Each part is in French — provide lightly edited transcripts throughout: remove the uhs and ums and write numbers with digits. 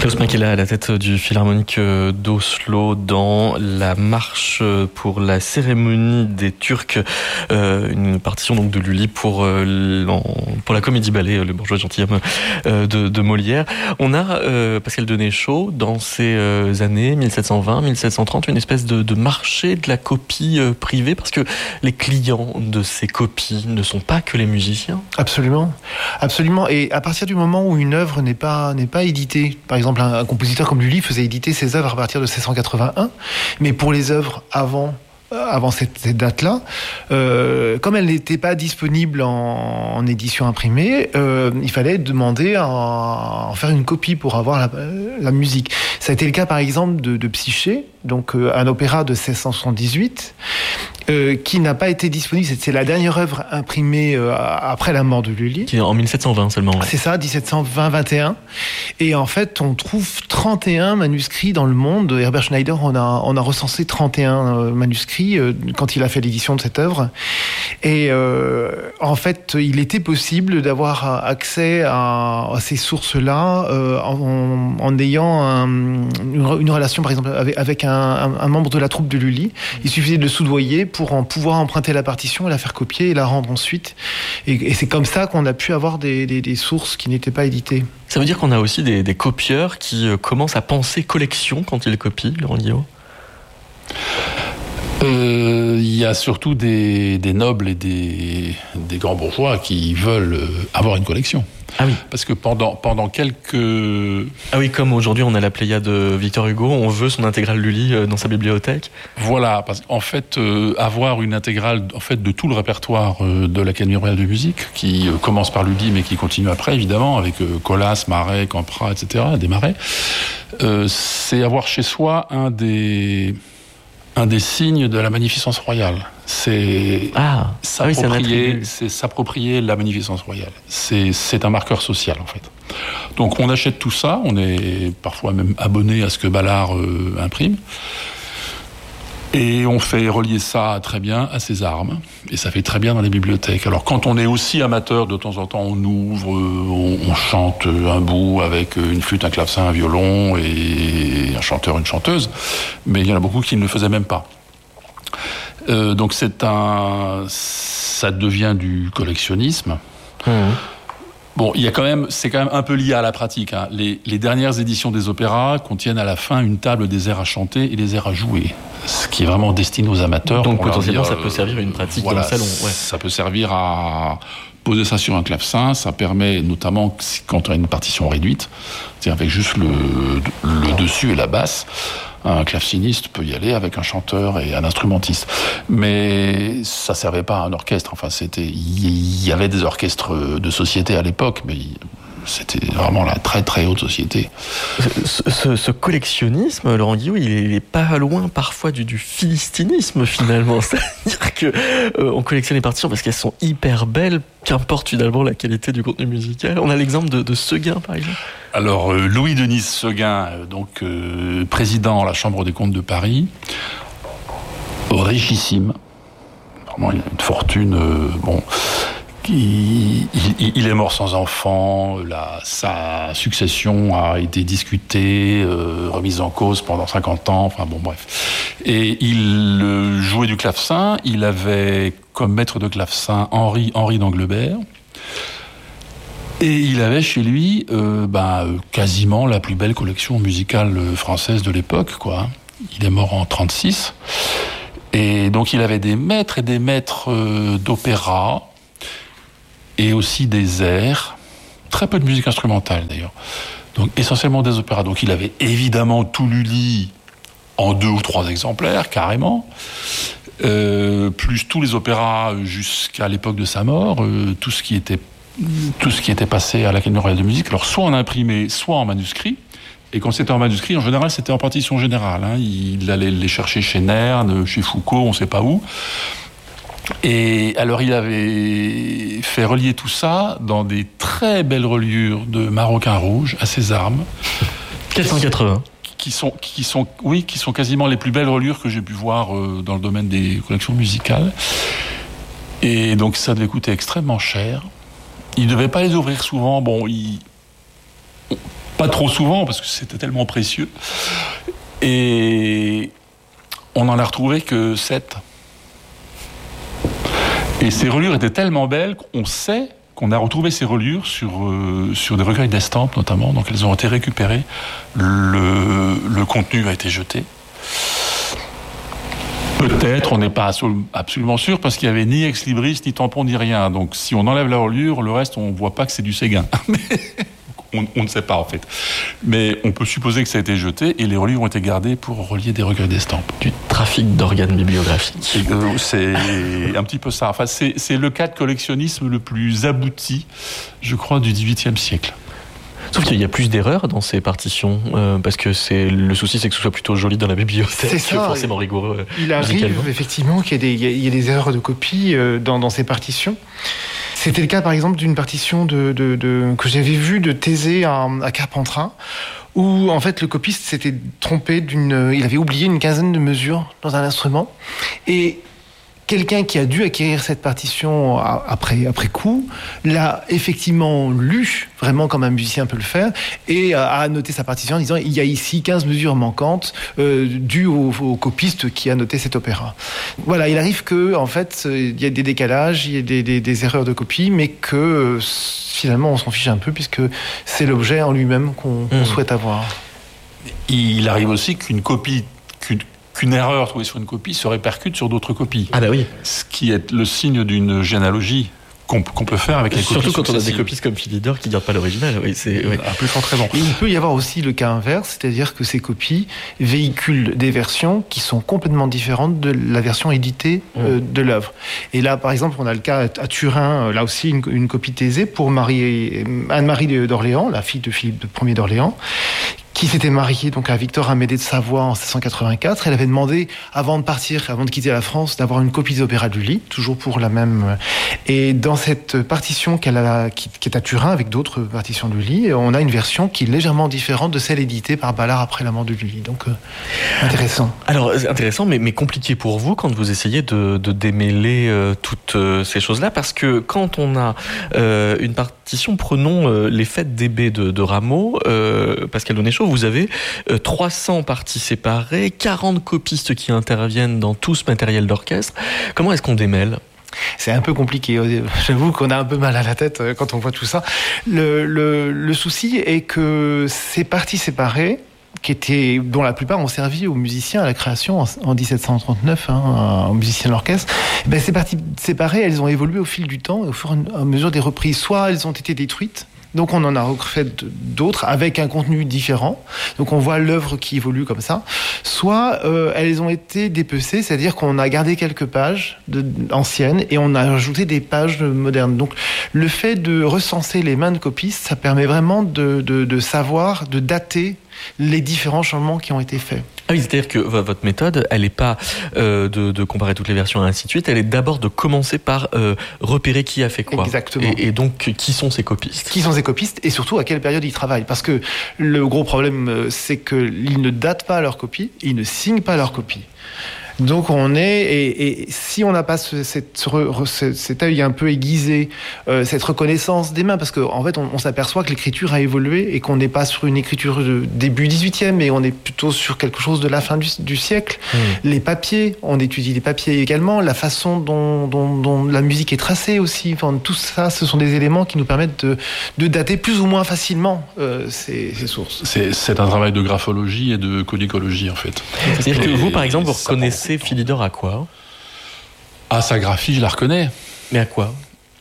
Jospin qui est là à la tête du Philharmonique d'Oslo dans la marche pour la cérémonie des Turcs, une partition donc de Lully pour la comédie-ballet Le Bourgeois gentilhomme de Molière. On a, Pascal Denéchaud, dans ces années 1720-1730, une espèce de marché de la copie privée, parce que les clients de ces copies ne sont pas que les musiciens. Absolument, absolument. Et à partir du moment où une œuvre n'est pas éditée, par exemple un compositeur comme Lully faisait éditer ses œuvres à partir de 1681, mais pour les œuvres avant cette date-là, comme elle n'était pas disponible en édition imprimée, il fallait demander à en faire une copie pour avoir la musique. Ça a été le cas par exemple de Psyché, donc un opéra de 1678, qui n'a pas été disponible. C'est la dernière œuvre imprimée après la mort de Lully. Qui est en 1720 seulement. Ouais. C'est ça, 1720-21. Et en fait, on trouve 31 manuscrits dans le monde. Herbert Schneider, on a recensé 31 manuscrits quand il a fait l'édition de cette œuvre. Et en fait, il était possible d'avoir accès à ces sources-là en ayant une relation, par exemple, avec un membre de la troupe de Lully. Il suffisait de soudoyer pour pouvoir emprunter la partition et la faire copier et la rendre ensuite. Et c'est comme ça qu'on a pu avoir des sources qui n'étaient pas éditées. Ça veut dire qu'on a aussi des copieurs qui commencent à penser collection quand ils copient, Laurent Guillot ? Il y a surtout des nobles et des grands bourgeois qui veulent avoir une collection. Ah oui. Parce que pendant quelques... Ah oui, comme aujourd'hui on a la Pléiade de Victor Hugo, on veut son intégrale Lully dans sa bibliothèque. Voilà, parce qu'en fait, avoir une intégrale de tout le répertoire de l'Académie royale de musique, qui commence par Lully mais qui continue après, évidemment, avec Collas, Marais, Campra, etc., Desmarais, c'est avoir chez soi un des signes de la magnificence royale. C'est s'approprier la magnificence royale. C'est un marqueur social, en fait. Donc on achète tout ça, on est parfois même abonné à ce que Ballard imprime, et on fait relier ça très bien à ses armes, et ça fait très bien dans les bibliothèques. Alors quand on est aussi amateur, de temps en temps on ouvre, on chante un bout avec une flûte, un clavecin, un violon et un chanteur, une chanteuse, mais il y en a beaucoup qui ne le faisaient même pas. Donc ça devient du collectionnisme. Bon, c'est quand même un peu lié à la pratique, hein. Les dernières éditions des opéras contiennent à la fin une table des airs à chanter et des airs à jouer, ce qui est vraiment destiné aux amateurs. Donc potentiellement, ça peut servir à une pratique dans le salon. Ouais. Ça peut servir à poser ça sur un clavecin. Ça permet notamment, quand on a une partition réduite, c'est-à-dire avec juste le dessus et la basse, un claveciniste peut y aller avec un chanteur et un instrumentiste. Mais ça servait pas à un orchestre. Enfin, il y avait des orchestres de société à l'époque, mais c'était vraiment la très très haute société. Ce collectionnisme, Laurent Guillot, il est pas loin parfois du philistinisme finalement. C'est-à-dire que on collectionne les partitions parce qu'elles sont hyper belles, qu'importe finalement la qualité du contenu musical. On a l'exemple de Séguin par exemple. Alors Louis-Denis Séguin, donc président à la Chambre des comptes de Paris, richissime, vraiment il a une fortune, il est mort sans enfant, sa succession a été discutée, remise en cause pendant 50 ans, enfin bon bref. Et il jouait du clavecin, il avait comme maître de clavecin Henri d'Anglebert, et il avait chez lui quasiment la plus belle collection musicale française de l'époque, quoi. Il est mort en 1936, et donc il avait des maîtres et des maîtres d'opéra, et aussi des airs, très peu de musique instrumentale d'ailleurs, donc essentiellement des opéras. Donc il avait évidemment tout Lully en 2 ou 3 exemplaires, carrément, plus tous les opéras jusqu'à l'époque de sa mort, tout ce qui était passé à l'Académie royale de musique, alors soit en imprimé, soit en manuscrit. Et quand c'était en manuscrit, en général, c'était en partition générale, hein. Il allait les chercher chez Nerne, chez Foucault, on ne sait pas où. Et alors il avait fait relier tout ça dans des très belles reliures de maroquin rouge à ses armes. 480. Qui sont quasiment les plus belles reliures que j'ai pu voir dans le domaine des collections musicales. Et donc ça devait coûter extrêmement cher. Il ne devait pas les ouvrir souvent. Bon, pas trop souvent, parce que c'était tellement précieux. Et on n'en a retrouvé que 7. Et ces reliures étaient tellement belles qu'on sait qu'on a retrouvé ces reliures sur des recueils d'estampes, notamment. Donc elles ont été récupérées. Le contenu a été jeté. Peut-être, on n'est pas absolument sûr, parce qu'il n'y avait ni ex-libris, ni tampon, ni rien. Donc si on enlève la reliure, le reste, on ne voit pas que c'est du Séguin. On ne sait pas, en fait. Mais on peut supposer que ça a été jeté, et les reliures ont été gardées pour relier des recueils d'estampes. Du trafic d'organes bibliographiques. C'est un petit peu ça. Enfin, c'est le cas de collectionnisme le plus abouti, je crois, du XVIIIe siècle. Sauf qu'il y a plus d'erreurs dans ces partitions, parce que le souci, c'est que ce soit plutôt joli dans la bibliothèque, c'est ça, que forcément rigoureux. Il arrive effectivement qu'il y ait des erreurs de copie dans ces partitions. C'était le cas, par exemple, d'une partition que j'avais vue de Thésée à Carpentras, où en fait le copiste s'était trompé il avait oublié une quinzaine de mesures dans un instrument, et quelqu'un qui a dû acquérir cette partition après coup l'a effectivement lu, vraiment comme un musicien peut le faire, et a noté sa partition en disant il y a ici 15 mesures manquantes dues au copiste qui a noté cet opéra. Voilà, il arrive que en fait il y a des décalages, il y a des erreurs de copie, mais que finalement on s'en fiche un peu, puisque c'est l'objet en lui-même qu'on souhaite avoir. Il arrive aussi qu'une erreur trouvée sur une copie se répercute sur d'autres copies. Ah bah oui. Ce qui est le signe d'une généalogie qu'on peut faire avec les copies. Surtout quand on a des copistes comme Philidor qui ne gardent pas l'original. Oui, à plus forte raison. Et il peut y avoir aussi le cas inverse, c'est-à-dire que ces copies véhiculent des versions qui sont complètement différentes de la version éditée de l'œuvre. Et là, par exemple, on a le cas à Turin, là aussi une copie Thésée pour Anne-Marie d'Orléans, la fille de Philippe Ier d'Orléans, qui s'était mariée donc à Victor Amédée de Savoie en 1784. Elle avait demandé, avant de quitter la France, d'avoir une copie des opéras de Lully, toujours pour la même. Et dans cette partition qui est à Turin, avec d'autres partitions de Lully, on a une version qui est légèrement différente de celle éditée par Ballard après la mort de Lully. Donc, intéressant. Alors, intéressant, mais compliqué pour vous quand vous essayez de démêler toutes ces choses-là, parce que quand on a une partition, prenons les fêtes d'Hébé de Rameau, Pascal Donnéchaud, vous avez 300 parties séparées, 40 copistes qui interviennent dans tout ce matériel d'orchestre. Comment est-ce qu'on démêle ? C'est un peu compliqué. J'avoue qu'on a un peu mal à la tête quand on voit tout ça. Le souci est que ces parties séparées, dont la plupart ont servi aux musiciens à la création en 1739, aux musiciens de l'orchestre, ces parties séparées, elles ont évolué au fil du temps et au fur et à mesure des reprises. Soit elles ont été détruites, donc on en a refait d'autres avec un contenu différent. Donc on voit l'œuvre qui évolue comme ça. Soit elles ont été dépecées, c'est-à-dire qu'on a gardé quelques pages anciennes et on a ajouté des pages modernes. Donc le fait de recenser les mains de copistes, ça permet vraiment de savoir, de dater les différents changements qui ont été faits. Ah oui, c'est-à-dire que votre méthode, elle n'est pas de comparer toutes les versions et ainsi de suite, elle est d'abord de commencer par repérer qui a fait quoi. Exactement. Et donc, qui sont ces copistes ? Qui sont ces copistes et surtout à quelle période ils travaillent. Parce que le gros problème, c'est qu'ils ne datent pas leurs copies, ils ne signent pas leurs copies. Donc et si on n'a pas cet œil un peu aiguisé, cette reconnaissance des mains, parce qu'en fait on s'aperçoit que l'écriture a évolué et qu'on n'est pas sur une écriture de début 18e, mais on est plutôt sur quelque chose de la fin du siècle. Les papiers, on étudie les papiers également, la façon dont la musique est tracée aussi, enfin, tout ça, ce sont des éléments qui nous permettent de dater plus ou moins facilement ces sources. C'est un travail de graphologie et de codicologie en fait. C'est-à-dire que vous par exemple vous reconnaissez Philidor à quoi ? À sa graphie, je la reconnais. Mais à quoi ?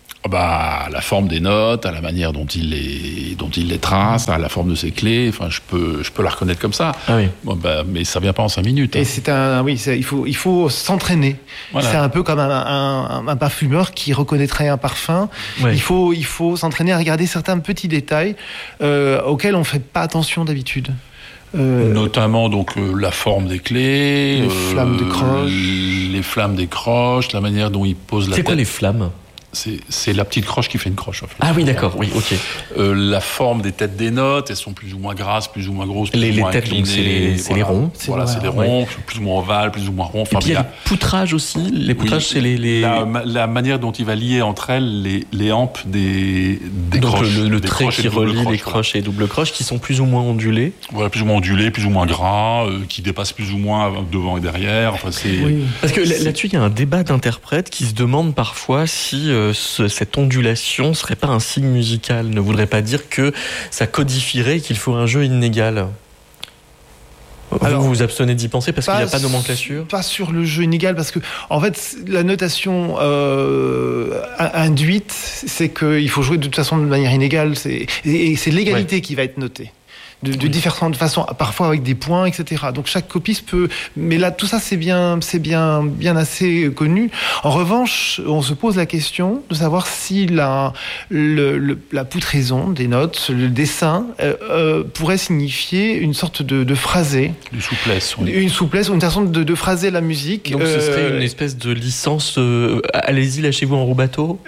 À la forme des notes, à la manière dont il les trace, à la forme de ses clés. Enfin, je peux la reconnaître comme ça. Ah oui. Mais ça vient pas en 5 minutes. Et il faut s'entraîner. Voilà. C'est un peu comme un parfumeur qui reconnaîtrait un parfum. Ouais. Il faut s'entraîner à regarder certains petits détails auxquels on fait pas attention d'habitude. Notamment donc la forme des clés, les flammes des croches, la manière dont il pose la tête. C'est quoi les flammes ? C'est la petite croche qui fait une croche, en fait. Ah oui, d'accord, oui, ok. La forme des têtes des notes, elles sont plus ou moins grasses, plus ou moins grosses, plus ou moins têtes, inclinées. c'est les ronds. Voilà, c'est les ronds, plus ou moins ovales, plus ou moins ronds. Enfin, et puis il y a les poutrages aussi. Les poutrages, c'est les... La manière dont il va lier entre elles les hampes des donc croches. Le trait qui relie les croches et les doubles croches qui sont plus ou moins ondulés. Voilà, plus ou moins ondulés, plus ou moins gras, qui dépassent plus ou moins devant et derrière. Enfin, Parce que là-dessus, il y a un débat d'interprètes qui se demande parfois si cette ondulation serait pas un signe musical, ne voudrait pas dire que ça codifierait qu'il faut un jeu inégal. Alors, vous vous abstenez d'y penser parce qu'il n'y a pas de nomenclature? Pas sur le jeu inégal, parce que en fait la notation induite, c'est qu'il faut jouer de toute façon de manière inégale, et c'est l'égalité qui va être notée. De différentes façons, parfois avec des points, etc. Donc chaque copiste peut... Mais là, tout ça, c'est bien assez connu. En revanche, on se pose la question de savoir si la poutraison des notes, le dessin, pourrait signifier une sorte de phrasé. Une souplesse. Oui. Une souplesse, ou une façon de phraser la musique. Donc ce serait une espèce de licence allez-y, lâchez-vous en roue bateau?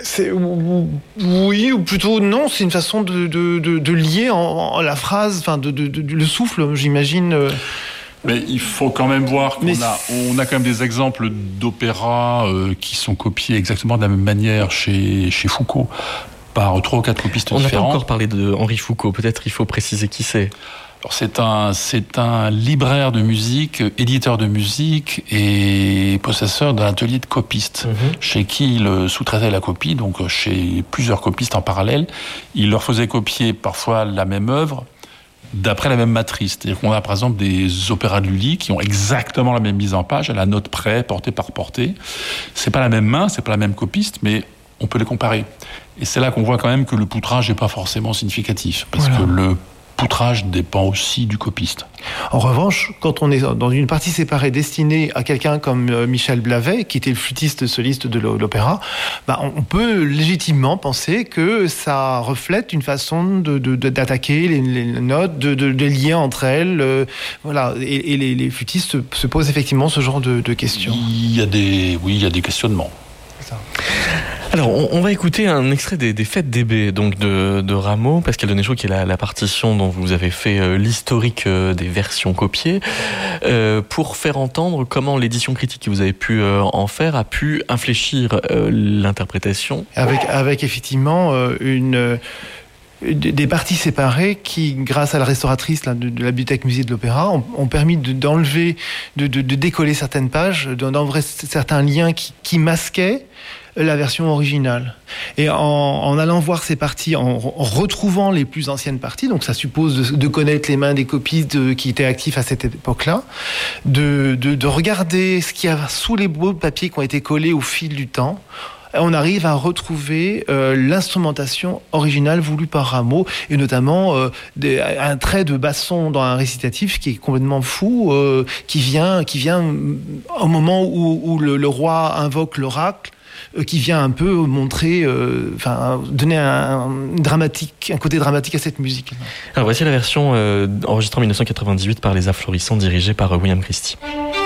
Oui, ou plutôt non, c'est une façon de lier en la phrase, enfin, le souffle, j'imagine. Mais il faut quand même voir qu'on a quand même des exemples d'opéras qui sont copiés exactement de la même manière chez Foucault, par 3 ou 4 copistes différents. On n'a pas encore parlé de Henri Foucault, peut-être il faut préciser qui c'est. Alors c'est un libraire de musique, éditeur de musique et possesseur d'un atelier de copistes, chez qui il sous-traitait la copie, donc chez plusieurs copistes en parallèle. Il leur faisait copier parfois la même œuvre, d'après la même matrice. C'est-à-dire qu'on a par exemple des opéras de Lully qui ont exactement la même mise en page, à la note près, portée par portée. C'est pas la même main, c'est pas la même copiste, mais on peut les comparer. Et c'est là qu'on voit quand même que le poutrage n'est pas forcément significatif, parce que le poutrage dépend aussi du copiste. En revanche, quand on est dans une partie séparée destinée à quelqu'un comme Michel Blavet, qui était le flûtiste soliste de l'opéra, on peut légitimement penser que ça reflète une façon d'attaquer les notes, de lier entre elles. Voilà. Et les flûtistes se posent effectivement ce genre de questions. Il y a des questionnements. C'est ça. Alors, on va écouter un extrait des Fêtes d'Hébé, donc de Rameau, Pascal Denechaux, qui est la partition dont vous avez fait l'historique des versions copiées, pour faire entendre comment l'édition critique que vous avez pu en faire a pu infléchir l'interprétation. Avec effectivement des parties séparées qui, grâce à la restauratrice de la bibliothèque musée de l'Opéra, ont permis d'enlever, de décoller certaines pages, d'enlever certains liens qui masquaient la version originale. Et en allant voir ces parties, en retrouvant les plus anciennes parties, donc ça suppose de connaître les mains des copistes qui étaient actifs à cette époque-là, de regarder ce qu'il y a sous les bouts de papier qui ont été collés au fil du temps, on arrive à retrouver l'instrumentation originale voulue par Rameau, et notamment un trait de basson dans un récitatif qui est complètement fou, qui vient au moment où le roi invoque l'oracle, qui vient un peu montrer, donner un côté dramatique à cette musique. Alors voici la version enregistrée en 1998 par les Afflorissants, dirigée par William Christie.